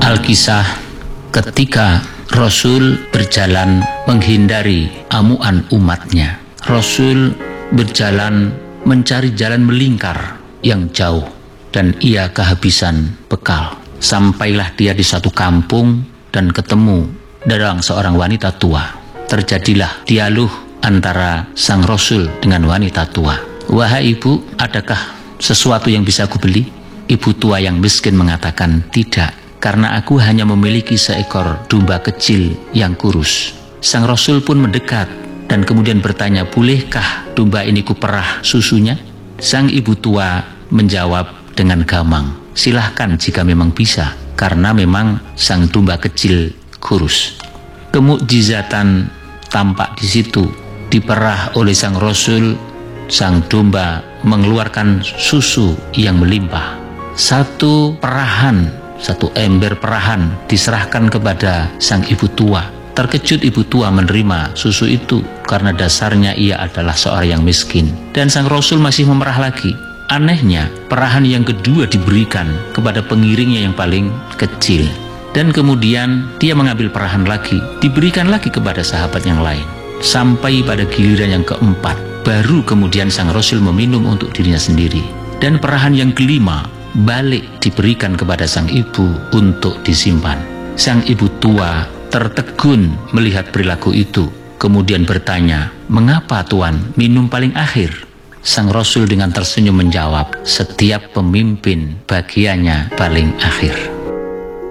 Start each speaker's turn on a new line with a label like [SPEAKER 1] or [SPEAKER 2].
[SPEAKER 1] Alkisah ketika Rasul berjalan menghindari amuan umatnya. Rasul berjalan mencari jalan melingkar yang jauh dan ia kehabisan bekal. Sampailah dia di satu kampung dan ketemu dengan seorang wanita tua. Terjadilah dialog antara sang Rasul dengan wanita tua. "Wahai ibu, adakah sesuatu yang bisa aku beli?" Ibu tua yang miskin mengatakan, "Tidak, karena aku hanya memiliki seekor domba kecil yang kurus." Sang Rasul pun mendekat dan kemudian bertanya, "Bolehkah domba ini kuperah susunya?" Sang ibu tua menjawab dengan gamang, "Silahkan jika memang bisa," karena memang sang domba kecil kurus. Kemukjizatan tampak di situ. Diperah oleh sang Rasul, sang domba mengeluarkan susu yang melimpah. Satu ember perahan diserahkan kepada sang ibu tua. Terkejut ibu tua menerima susu itu karena dasarnya ia adalah seorang yang miskin. Dan sang Rasul masih memerah lagi. Anehnya, perahan yang kedua diberikan kepada pengiringnya yang paling kecil. Dan kemudian dia mengambil perahan lagi, diberikan lagi kepada sahabat yang lain. Sampai pada giliran yang keempat, baru kemudian sang Rasul meminum untuk dirinya sendiri. Dan perahan yang kelima balik diberikan kepada sang ibu untuk disimpan. Sang ibu tua tertegun melihat perilaku itu, kemudian bertanya, "Mengapa Tuan minum paling akhir?" Sang Rasul dengan tersenyum menjawab, "Setiap pemimpin bagiannya paling akhir."